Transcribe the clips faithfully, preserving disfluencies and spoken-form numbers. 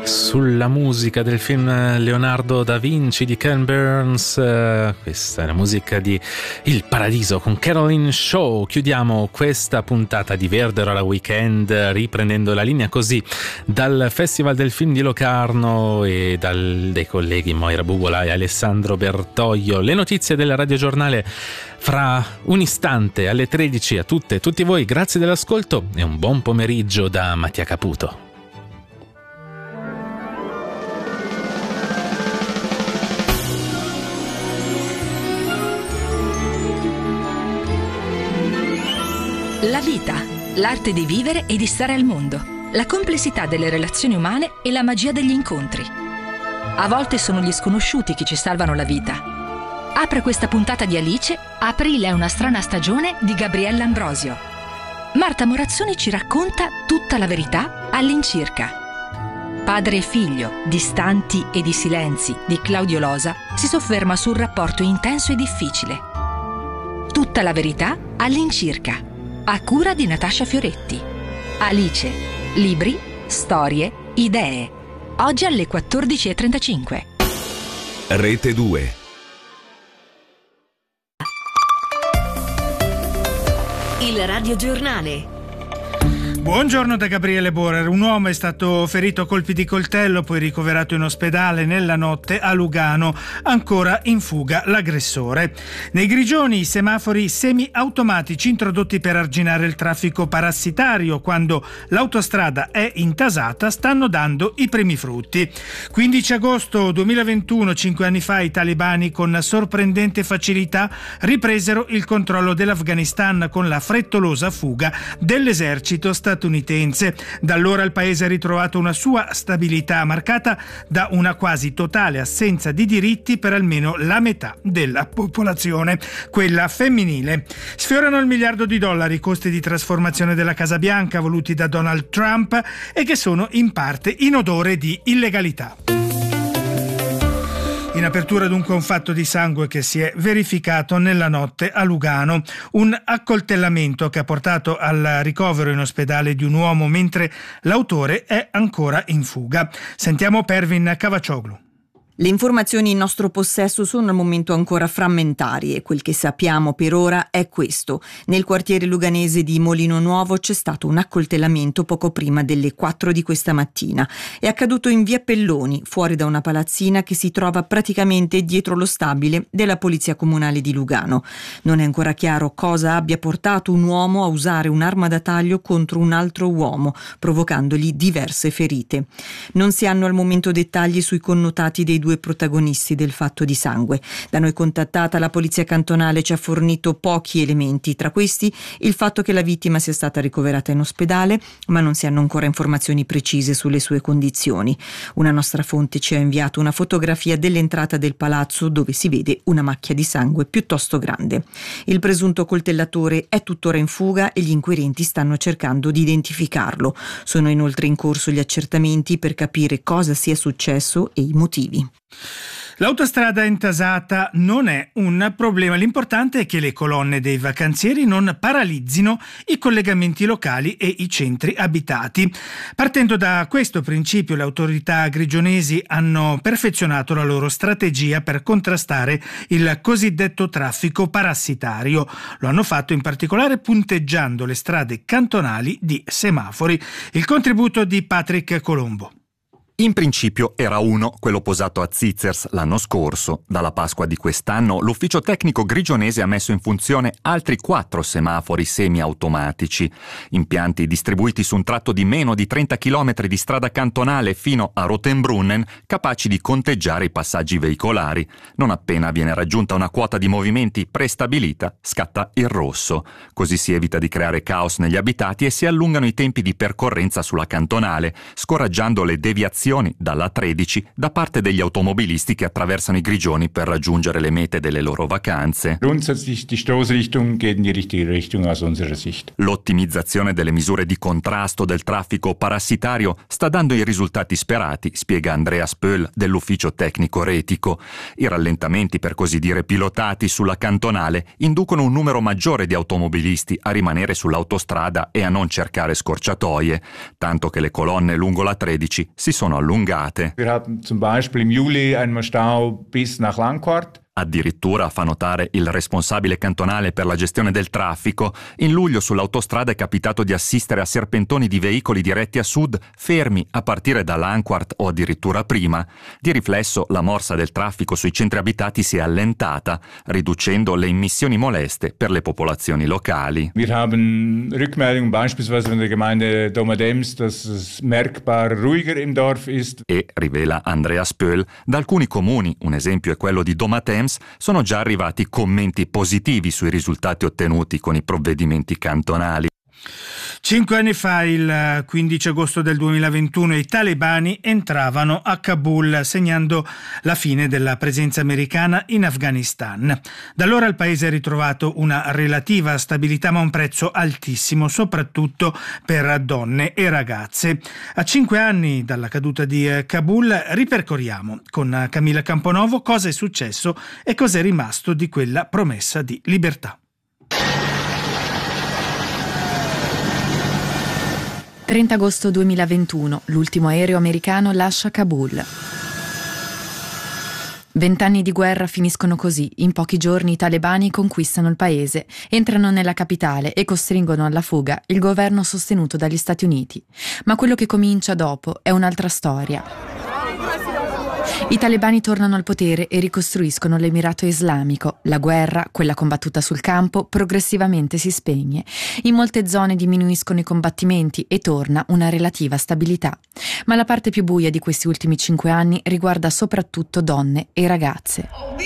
Sulla musica del film Leonardo da Vinci di Ken Burns, eh, questa è la musica di Il Paradiso con Caroline Shaw. Chiudiamo questa puntata di Verdero alla Weekend riprendendo la linea così dal Festival del Film di Locarno e dal, dai colleghi Moira Bubola e Alessandro Bertoglio. Le notizie del radiogiornale fra un istante alle tredici. A tutte e tutti voi grazie dell'ascolto e un buon pomeriggio da Mattia Caputo. La vita, l'arte di vivere e di stare al mondo, la complessità delle relazioni umane e la magia degli incontri. A volte sono gli sconosciuti che ci salvano la vita. Apre questa puntata di Alice, Aprile è una strana stagione di Gabriella Ambrosio. Marta Morazzoni ci racconta tutta la verità all'incirca. Padre e figlio, distanti e di silenzi, di Claudio Losa, si sofferma sul rapporto intenso e difficile. Tutta la verità all'incirca. A cura di Natascia Fioretti. Alice. Libri, storie, idee. Oggi alle quattordici e trentacinque. Rete due. Il radiogiornale. Buongiorno da Gabriele Borer. Un uomo è stato ferito a colpi di coltello, poi ricoverato in ospedale nella notte a Lugano. Ancora in fuga l'aggressore. Nei Grigioni i semafori semi-automatici introdotti per arginare il traffico parassitario quando l'autostrada è intasata stanno dando i primi frutti. quindici agosto duemilaventuno, cinque anni fa, i talebani con sorprendente facilità ripresero il controllo dell'Afghanistan con la frettolosa fuga dell'esercito statunitense. Da allora il paese ha ritrovato una sua stabilità marcata da una quasi totale assenza di diritti per almeno la metà della popolazione, quella femminile. Sfiorano il miliardo di dollari i costi di trasformazione della Casa Bianca voluti da Donald Trump e che sono in parte in odore di illegalità. In apertura dunque un fatto di sangue che si è verificato nella notte a Lugano, un accoltellamento che ha portato al ricovero in ospedale di un uomo mentre l'autore è ancora in fuga. Sentiamo Pervin Cavacioglu. Le informazioni in nostro possesso sono al momento ancora frammentarie. Quel che sappiamo per ora è questo. Nel quartiere luganese di Molino Nuovo c'è stato un accoltellamento poco prima delle quattro di questa mattina. È accaduto in via Pelloni, fuori da una palazzina che si trova praticamente dietro lo stabile della Polizia Comunale di Lugano. Non è ancora chiaro cosa abbia portato un uomo a usare un'arma da taglio contro un altro uomo, provocandogli diverse ferite. Non si hanno al momento dettagli sui connotati dei due protagonisti del fatto di sangue. Da noi contattata la polizia cantonale ci ha fornito pochi elementi, tra questi il fatto che la vittima sia stata ricoverata in ospedale, ma non si hanno ancora informazioni precise sulle sue condizioni. Una nostra fonte ci ha inviato una fotografia dell'entrata del palazzo dove si vede una macchia di sangue piuttosto grande. Il presunto coltellatore è tuttora in fuga e gli inquirenti stanno cercando di identificarlo. Sono inoltre in corso gli accertamenti per capire cosa sia successo e i motivi. L'autostrada intasata non è un problema, l'importante è che le colonne dei vacanzieri non paralizzino i collegamenti locali e i centri abitati. Partendo da questo principio, le autorità grigionesi hanno perfezionato la loro strategia per contrastare il cosiddetto traffico parassitario. Lo hanno fatto in particolare punteggiando le strade cantonali di semafori. Il contributo di Patrick Colombo. In principio era uno, quello posato a Zizers l'anno scorso. Dalla Pasqua di quest'anno l'ufficio tecnico grigionese ha messo in funzione altri quattro semafori semiautomatici, impianti distribuiti su un tratto di meno di trenta chilometri di strada cantonale fino a Rotenbrunnen, capaci di conteggiare i passaggi veicolari. Non appena viene raggiunta una quota di movimenti prestabilita, scatta il rosso. Così si evita di creare caos negli abitati e si allungano i tempi di percorrenza sulla cantonale, scoraggiando le deviazioni dalla tredici da parte degli automobilisti che attraversano i Grigioni per raggiungere le mete delle loro vacanze. Grundsätzlich die Stoßrichtung geht in die richtige Richtung aus unserer Sicht. L'ottimizzazione delle misure di contrasto del traffico parassitario sta dando i risultati sperati, spiega Andrea Spöll dell'ufficio tecnico retico. I rallentamenti, per così dire pilotati sulla cantonale, inducono un numero maggiore di automobilisti a rimanere sull'autostrada e a non cercare scorciatoie, tanto che le colonne lungo la tredici si sono sono allungate. Wir hatten zum Beispiel im Juli einen Stau bis nach Langquart. Addirittura, fa notare il responsabile cantonale per la gestione del traffico, in luglio sull'autostrada è capitato di assistere a serpentoni di veicoli diretti a sud fermi a partire da Langquart o addirittura prima. Di riflesso la morsa del traffico sui centri abitati si è allentata, riducendo le immissioni moleste per le popolazioni locali. Wir haben Rückmeldungen beispielsweise von der Gemeinde Domadems, dass es merkbar ruhiger im Dorf ist. E, rivela Andreas Pöhl, da alcuni comuni, un esempio è quello di Domadems, sono già arrivati commenti positivi sui risultati ottenuti con i provvedimenti cantonali. Cinque anni fa, il quindici agosto del duemilaventuno, i talebani entravano a Kabul, segnando la fine della presenza americana in Afghanistan. Da allora il paese ha ritrovato una relativa stabilità, ma a un prezzo altissimo, soprattutto per donne e ragazze. A cinque anni dalla caduta di Kabul ripercorriamo con Camilla Camponovo cosa è successo e cosa è rimasto di quella promessa di libertà. trenta agosto duemilaventuno, l'ultimo aereo americano lascia Kabul. Vent'anni di guerra finiscono così. In pochi giorni i talebani conquistano il paese, entrano nella capitale e costringono alla fuga il governo sostenuto dagli Stati Uniti. Ma quello che comincia dopo è un'altra storia. I talebani tornano al potere e ricostruiscono l'Emirato Islamico. La guerra, quella combattuta sul campo, progressivamente si spegne. In molte zone diminuiscono i combattimenti e torna una relativa stabilità. Ma la parte più buia di questi ultimi cinque anni riguarda soprattutto donne e ragazze.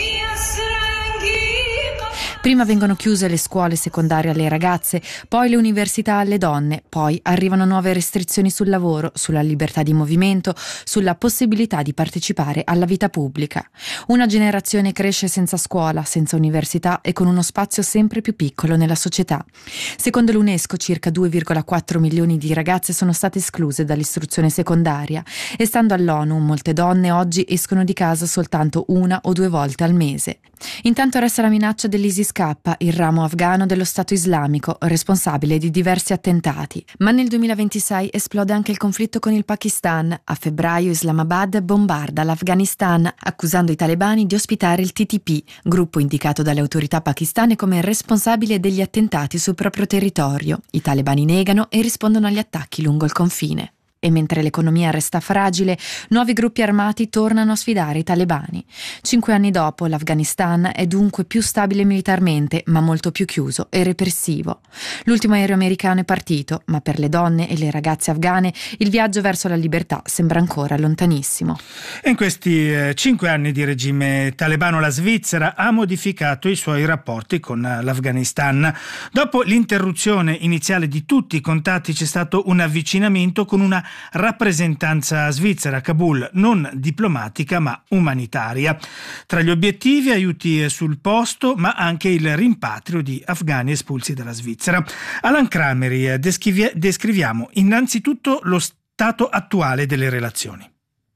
Prima vengono chiuse le scuole secondarie alle ragazze, poi le università alle donne, poi arrivano nuove restrizioni sul lavoro, sulla libertà di movimento, sulla possibilità di partecipare alla vita pubblica. Una generazione cresce senza scuola, senza università e con uno spazio sempre più piccolo nella società. Secondo l'UNESCO circa due virgola quattro milioni di ragazze sono state escluse dall'istruzione secondaria e stando all'ONU molte donne oggi escono di casa soltanto una o due volte al mese. Intanto resta la minaccia dell'ISIS K, il ramo afghano dello Stato islamico, responsabile di diversi attentati. Ma nel duemilaventisei esplode anche il conflitto con il Pakistan. A febbraio Islamabad bombarda l'Afghanistan, accusando i talebani di ospitare il T T P, gruppo indicato dalle autorità pakistane come responsabile degli attentati sul proprio territorio. I talebani negano e rispondono agli attacchi lungo il confine. E mentre l'economia resta fragile, nuovi gruppi armati tornano a sfidare i talebani. Cinque anni dopo, l'Afghanistan è dunque più stabile militarmente, ma molto più chiuso e repressivo. L'ultimo aereo americano è partito, ma per le donne e le ragazze afghane il viaggio verso la libertà sembra ancora lontanissimo. In questi eh, cinque anni di regime talebano, la Svizzera ha modificato i suoi rapporti con l'Afghanistan. Dopo l'interruzione iniziale di tutti i contatti c'è stato un avvicinamento con una rappresentanza svizzera a Kabul, non diplomatica ma umanitaria. Tra gli obiettivi aiuti sul posto, ma anche il rimpatrio di afghani espulsi dalla Svizzera. Alan Crameri, descriviamo innanzitutto lo stato attuale delle relazioni.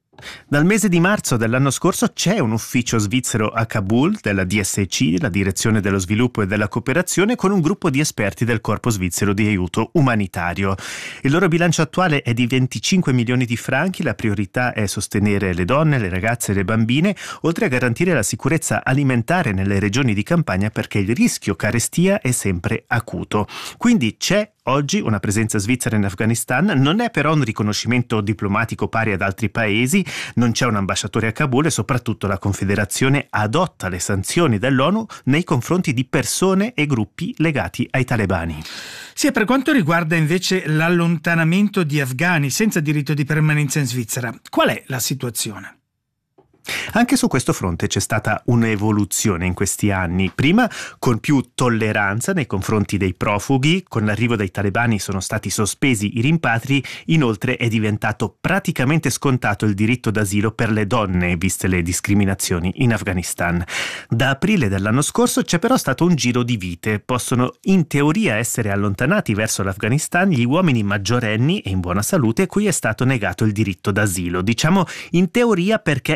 Dal mese di marzo dell'anno scorso c'è un ufficio svizzero a Kabul della D S C, la Direzione dello Sviluppo e della Cooperazione, con un gruppo di esperti del Corpo Svizzero di Aiuto Umanitario. Il loro bilancio attuale è di venticinque milioni di franchi, la priorità è sostenere le donne, le ragazze e le bambine, oltre a garantire la sicurezza alimentare nelle regioni di campagna perché il rischio carestia è sempre acuto. Quindi c'è oggi una presenza svizzera in Afghanistan, non è però un riconoscimento diplomatico pari ad altri paesi, non c'è un ambasciatore a Kabul e soprattutto la Confederazione adotta le sanzioni dell'ONU nei confronti di persone e gruppi legati ai talebani. Sì, e per quanto riguarda invece l'allontanamento di afghani senza diritto di permanenza in Svizzera, qual è la situazione? Anche su questo fronte c'è stata un'evoluzione in questi anni, prima con più tolleranza nei confronti dei profughi, con l'arrivo dei talebani sono stati sospesi i rimpatri, inoltre è diventato praticamente scontato il diritto d'asilo per le donne, viste le discriminazioni in Afghanistan. Da aprile dell'anno scorso c'è però stato un giro di vite, possono in teoria essere allontanati verso l'Afghanistan gli uomini maggiorenni e in buona salute cui è stato negato il diritto d'asilo, diciamo in teoria perché in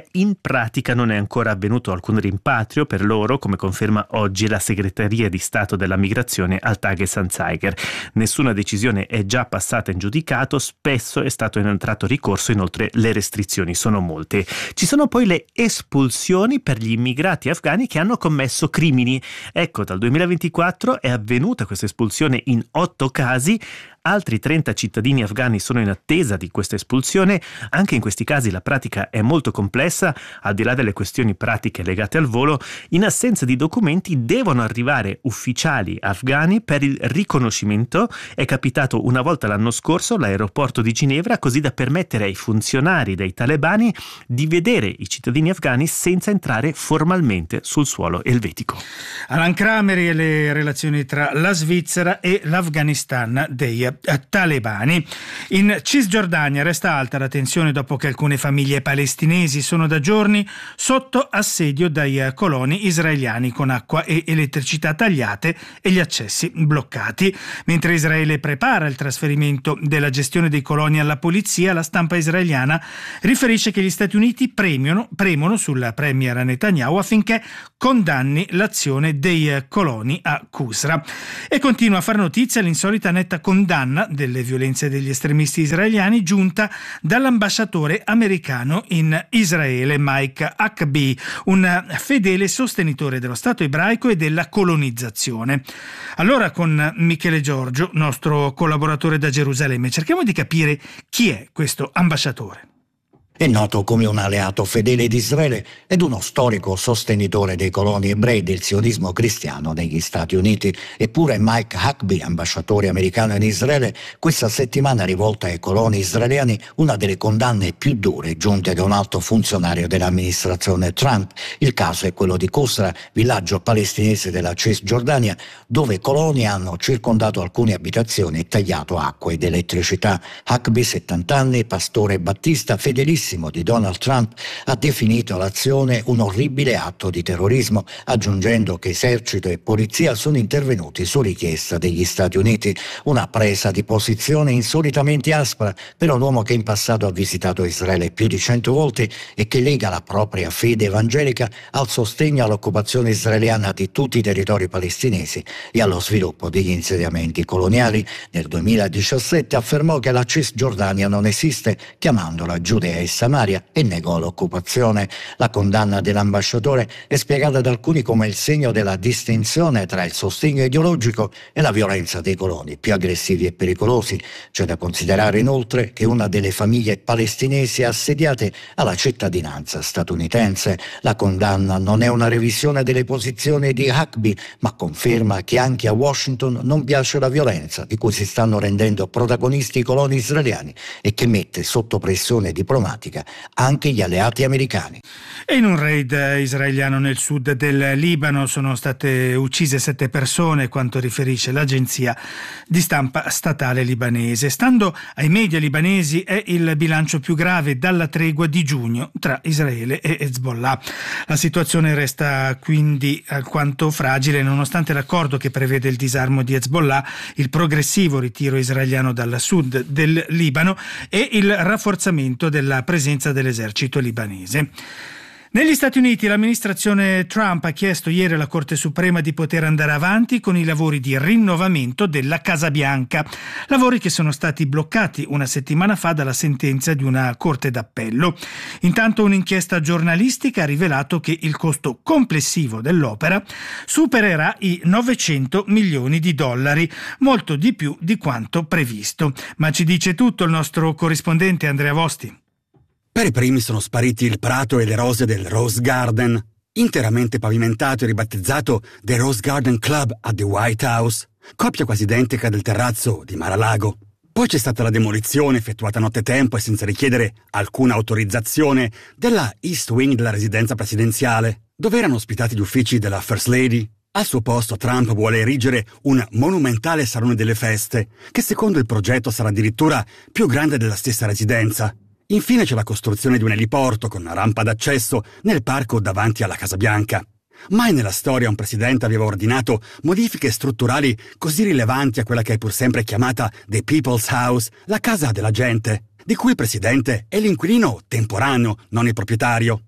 pratica non è ancora avvenuto alcun rimpatrio per loro, come conferma oggi la Segreteria di Stato della Migrazione al Tages Anzeiger. Nessuna decisione è già passata in giudicato, spesso è stato entrato ricorso, inoltre le restrizioni sono molte. Ci sono poi le espulsioni per gli immigrati afghani che hanno commesso crimini. Ecco, dal duemilaventiquattro è avvenuta questa espulsione in otto casi. Altri trenta cittadini afghani sono in attesa di questa espulsione. Anche in questi casi la pratica è molto complessa, al di là delle questioni pratiche legate al volo. In assenza di documenti devono arrivare ufficiali afghani per il riconoscimento. È capitato una volta l'anno scorso all'aeroporto di Ginevra, così da permettere ai funzionari dei talebani di vedere i cittadini afghani senza entrare formalmente sul suolo elvetico. Alan Kramer e le relazioni tra la Svizzera e l'Afghanistan dei talebani. In Cisgiordania resta alta la tensione dopo che alcune famiglie palestinesi sono da giorni sotto assedio dai coloni israeliani con acqua e elettricità tagliate e gli accessi bloccati. Mentre Israele prepara il trasferimento della gestione dei coloni alla polizia, la stampa israeliana riferisce che gli Stati Uniti premiano, premono sul premier Netanyahu affinché condanni l'azione dei coloni a Qusra. E continua a far notizia l'insolita netta condanna delle violenze degli estremisti israeliani giunta dall'ambasciatore americano in Israele Mike Huckabee, un fedele sostenitore dello Stato ebraico e della colonizzazione. Allora, con Michele Giorgio, nostro collaboratore da Gerusalemme, cerchiamo di capire chi è questo ambasciatore. È noto come un alleato fedele di Israele ed uno storico sostenitore dei coloni ebrei del sionismo cristiano negli Stati Uniti. Eppure Mike Huckabee, ambasciatore americano in Israele, questa settimana ha rivolto ai coloni israeliani una delle condanne più dure giunte da un alto funzionario dell'amministrazione Trump. Il caso è quello di Qusra, villaggio palestinese della Cisgiordania, dove coloni hanno circondato alcune abitazioni e tagliato acqua ed elettricità. Huckabee, settanta anni, pastore battista, fedelissimo di Donald Trump, ha definito l'azione un orribile atto di terrorismo, aggiungendo che esercito e polizia sono intervenuti su richiesta degli Stati Uniti. Una presa di posizione insolitamente aspra per un uomo che in passato ha visitato Israele più di cento volte e che lega la propria fede evangelica al sostegno all'occupazione israeliana di tutti i territori palestinesi e allo sviluppo degli insediamenti coloniali. Nel duemiladiciassette affermò che la Cisgiordania non esiste, chiamandola Giudea e Samaria, e negò l'occupazione. La condanna dell'ambasciatore è spiegata da alcuni come il segno della distinzione tra il sostegno ideologico e la violenza dei coloni, più aggressivi e pericolosi. C'è da considerare inoltre che una delle famiglie palestinesi assediate ha la cittadinanza statunitense. La condanna non è una revisione delle posizioni di Huckabee, ma conferma che anche a Washington non piace la violenza di cui si stanno rendendo protagonisti i coloni israeliani e che mette sotto pressione diplomatica anche gli alleati americani. E in un raid israeliano nel sud del Libano sono state uccise sette persone, quanto riferisce l'agenzia di stampa statale libanese. Stando ai media libanesi è il bilancio più grave dalla tregua di giugno tra Israele e Hezbollah. La situazione resta quindi alquanto fragile nonostante l'accordo che prevede il disarmo di Hezbollah, il progressivo ritiro israeliano dal sud del Libano e il rafforzamento della presenza dell'esercito libanese. Negli Stati Uniti l'amministrazione Trump ha chiesto ieri alla Corte Suprema di poter andare avanti con i lavori di rinnovamento della Casa Bianca, lavori che sono stati bloccati una settimana fa dalla sentenza di una Corte d'Appello. Intanto un'inchiesta giornalistica ha rivelato che il costo complessivo dell'opera supererà i novecento milioni di dollari, molto di più di quanto previsto. Ma ci dice tutto il nostro corrispondente Andrea Vosti. Per i primi sono spariti il prato e le rose del Rose Garden, interamente pavimentato e ribattezzato The Rose Garden Club at the White House, coppia quasi identica del terrazzo di Mar-a-Lago. Poi c'è stata la demolizione effettuata nottetempo e senza richiedere alcuna autorizzazione della East Wing della residenza presidenziale, dove erano ospitati gli uffici della First Lady. Al suo posto Trump vuole erigere un monumentale salone delle feste, che secondo il progetto sarà addirittura più grande della stessa residenza. Infine c'è la costruzione di un eliporto con una rampa d'accesso nel parco davanti alla Casa Bianca. Mai nella storia un presidente aveva ordinato modifiche strutturali così rilevanti a quella che è pur sempre chiamata The People's House, la casa della gente, di cui il presidente è l'inquilino temporaneo, non il proprietario.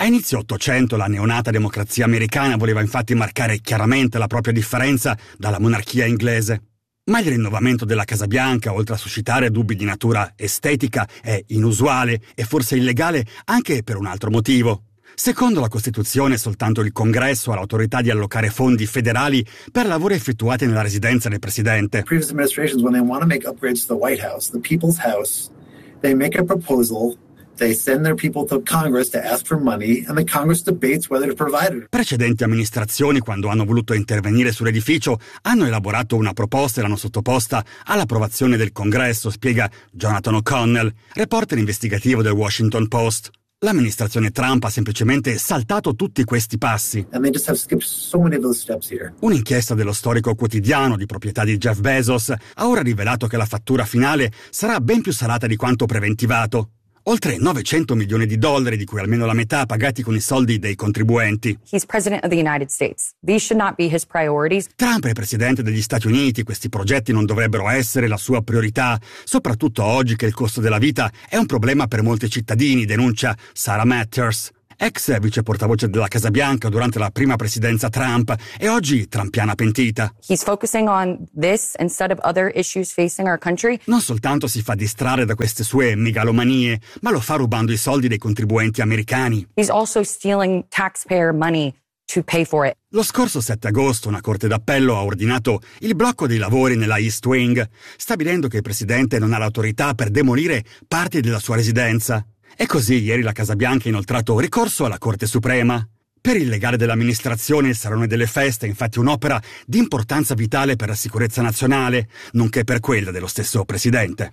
A inizio Ottocento la neonata democrazia americana voleva infatti marcare chiaramente la propria differenza dalla monarchia inglese. Ma il rinnovamento della Casa Bianca, oltre a suscitare dubbi di natura estetica, è inusuale e forse illegale anche per un altro motivo. Secondo la Costituzione, soltanto il Congresso ha l'autorità di allocare fondi federali per lavori effettuati nella residenza del Presidente. Previous administrations, when they want to make upgrades to the White House, the People's House, they make a proposal. They send their people to Congress to ask for money, and the Congress debates whether to provide it. Precedenti amministrazioni, quando hanno voluto intervenire sull'edificio, hanno elaborato una proposta e l'hanno sottoposta all'approvazione del Congresso, spiega Jonathan O'Connell, reporter investigativo del Washington Post. L'amministrazione Trump ha semplicemente saltato tutti questi passi. And they just have skipped so many of those steps here. Un'inchiesta dello storico quotidiano di proprietà di Jeff Bezos ha ora rivelato che la fattura finale sarà ben più salata di quanto preventivato. Oltre novecento milioni di dollari, di cui almeno la metà pagati con i soldi dei contribuenti. He's president of the United States. These should not be his priorities. Trump è presidente degli Stati Uniti, questi progetti non dovrebbero essere la sua priorità, soprattutto oggi che il costo della vita è un problema per molti cittadini, denuncia Sarah Matters, ex vice portavoce della Casa Bianca durante la prima presidenza Trump e oggi trampiana pentita. He's focusing on this instead of other issues facing our country. Non soltanto si fa distrarre da queste sue megalomanie, ma lo fa rubando i soldi dei contribuenti americani. He's also stealing taxpayer money to pay for it. Lo scorso sette agosto una corte d'appello ha ordinato il blocco dei lavori nella East Wing, stabilendo che il presidente non ha l'autorità per demolire parti della sua residenza. E così ieri la Casa Bianca ha inoltrato ricorso alla Corte Suprema. Per il legale dell'amministrazione il Salone delle Feste è infatti un'opera di importanza vitale per la sicurezza nazionale, nonché per quella dello stesso presidente.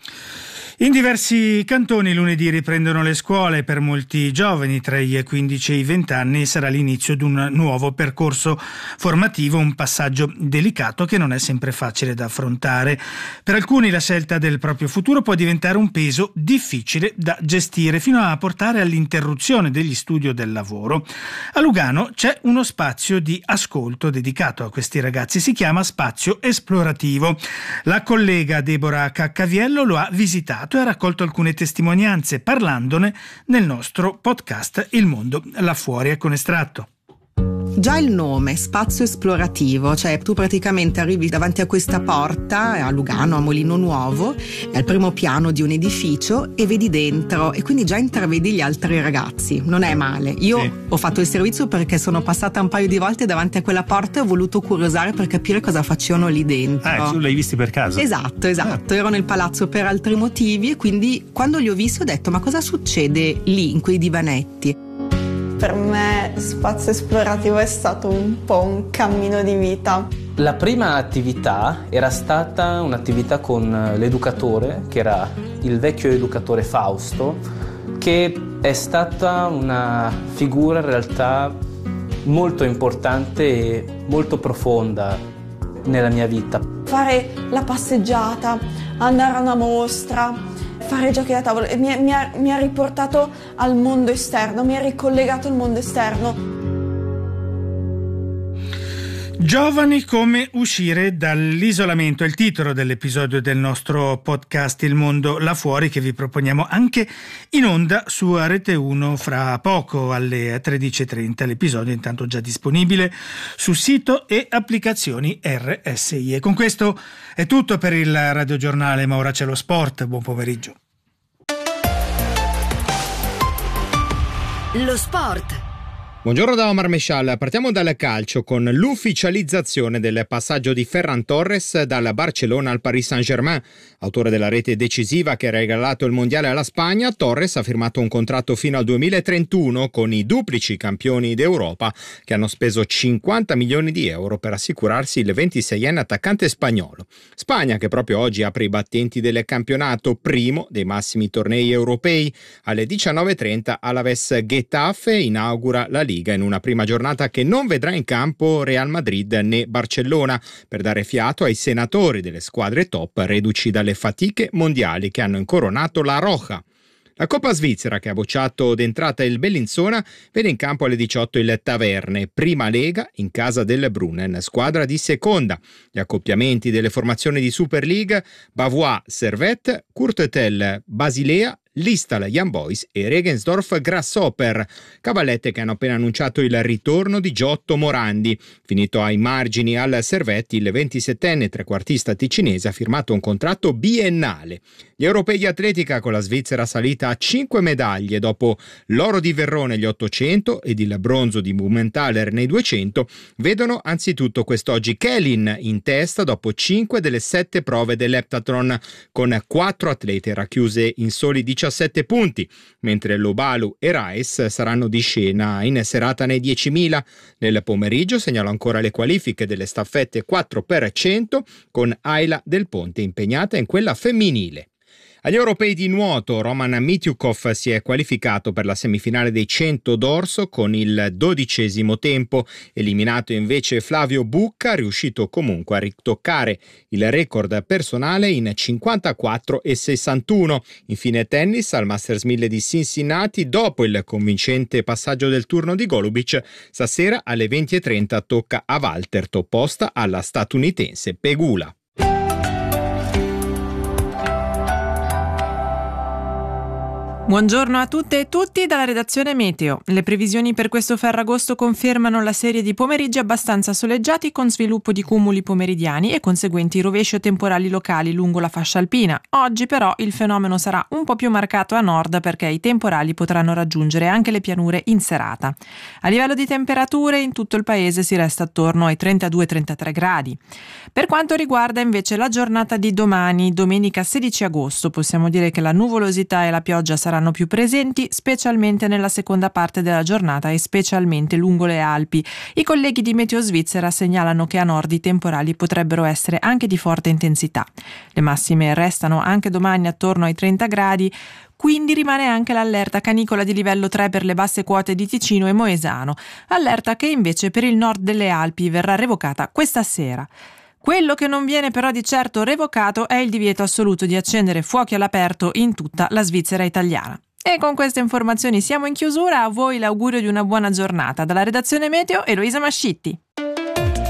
In diversi cantoni lunedì riprendono le scuole. Per molti giovani tra i quindici e i venti anni sarà l'inizio di un nuovo percorso formativo, un passaggio delicato che non è sempre facile da affrontare. Per alcuni la scelta del proprio futuro può diventare un peso difficile da gestire, fino a portare all'interruzione degli studi o del lavoro. A Lugano c'è uno spazio di ascolto dedicato a questi ragazzi, si chiama Spazio Esplorativo. La collega Deborah Caccaviello lo ha visitato e ha raccolto alcune testimonianze parlandone nel nostro podcast Il Mondo là fuori, con estratto. Già il nome, Spazio Esplorativo, cioè tu praticamente arrivi davanti a questa porta a Lugano, a Molino Nuovo, è al primo piano di un edificio e vedi dentro e quindi già intravedi gli altri ragazzi, non è male. Io sì. ho fatto il servizio perché sono passata un paio di volte davanti a quella porta e ho voluto curiosare per capire cosa facevano lì dentro. Ah, tu l'hai visti per caso? Esatto, esatto, ah. ero nel palazzo per altri motivi e quindi quando li ho visti ho detto ma cosa succede lì in quei divanetti? Per me Spazio Esplorativo è stato un po' un cammino di vita. La prima attività era stata un'attività con l'educatore, che era il vecchio educatore Fausto, che è stata una figura in realtà molto importante e molto profonda nella mia vita. Fare la passeggiata, andare a una mostra, fare giochi da tavolo, mi, mi, ha, mi ha riportato al mondo esterno, mi ha ricollegato al mondo esterno. Giovani, come uscire dall'isolamento è il titolo dell'episodio del nostro podcast Il Mondo là fuori, che vi proponiamo anche in onda su Rete uno fra poco alle tredici e trenta. L'episodio è intanto già disponibile sul sito e applicazioni R S I. E con questo è tutto per il radiogiornale, ma ora c'è lo sport. Buon pomeriggio. Lo sport. Buongiorno da Omar Meshal, partiamo dal calcio con l'ufficializzazione del passaggio di Ferran Torres dal Barcellona al Paris Saint-Germain. Autore della rete decisiva che ha regalato il mondiale alla Spagna, Torres ha firmato un contratto fino al duemilatrentuno con i duplici campioni d'Europa che hanno speso cinquanta milioni di euro per assicurarsi il ventiseienne attaccante spagnolo. Spagna che proprio oggi apre i battenti del campionato, primo dei massimi tornei europei. Alle diciannove e trenta Alaves Getafe inaugura la Liga in una prima giornata che non vedrà in campo Real Madrid né Barcellona, per dare fiato ai senatori delle squadre top reduci dalle fatiche mondiali che hanno incoronato la Roja. La Coppa Svizzera, che ha bocciato d'entrata il Bellinzona, vede in campo alle diciotto il Taverne, prima lega in casa del Brunnen, squadra di seconda. Gli accoppiamenti delle formazioni di Super League: Bavois Servette, Courtetel Basilea, Listal Young Boys e Regensdorf Grasshopper, cavallette che hanno appena annunciato il ritorno di Giotto Morandi. Finito ai margini al Servetti, il ventisettenne trequartista ticinese ha firmato un contratto biennale. Gli europei di atletica, con la Svizzera salita a cinque medaglie dopo l'oro di Verrone agli ottocento ed il bronzo di Blumenthaler nei duecento, vedono anzitutto quest'oggi Kellin in testa dopo cinque delle sette prove dell'Heptathlon, con quattro atlete racchiuse in soli diciassette punti, mentre Lobalu e Rice saranno di scena in serata nei diecimila. Nel pomeriggio segnalo ancora le qualifiche delle staffette quattro per cento, con Ayla Del Ponte impegnata in quella femminile. Agli europei di nuoto, Roman Mityukov si è qualificato per la semifinale dei cento d'orso con il dodicesimo tempo, eliminato invece Flavio Bucca, riuscito comunque a ritoccare il record personale in cinquantaquattro e sessantuno. Infine tennis, al Masters mille di Cincinnati, dopo il convincente passaggio del turno di Golubic, stasera alle venti e trenta tocca a Waltert, opposta alla statunitense Pegula. Buongiorno a tutte e tutti dalla redazione Meteo. Le previsioni per questo Ferragosto confermano la serie di pomeriggi abbastanza soleggiati con sviluppo di cumuli pomeridiani e conseguenti rovesci o temporali locali lungo la fascia alpina. Oggi però il fenomeno sarà un po' più marcato a nord perché i temporali potranno raggiungere anche le pianure in serata. A livello di temperature in tutto il paese si resta attorno ai trentadue trentatré gradi. Per quanto riguarda invece la giornata di domani, domenica sedici agosto, possiamo dire che la nuvolosità e la pioggia saranno più presenti, specialmente nella seconda parte della giornata e specialmente lungo le Alpi. I colleghi di Meteo Svizzera segnalano che a nord i temporali potrebbero essere anche di forte intensità. Le massime restano anche domani attorno ai trenta gradi, quindi rimane anche l'allerta canicola di livello tre per le basse quote di Ticino e Moesano, allerta che invece per il nord delle Alpi verrà revocata questa sera. Quello che non viene però di certo revocato è il divieto assoluto di accendere fuochi all'aperto in tutta la Svizzera italiana. E con queste informazioni siamo in chiusura, a voi l'augurio di una buona giornata. Dalla redazione Meteo, Eloisa Mascitti.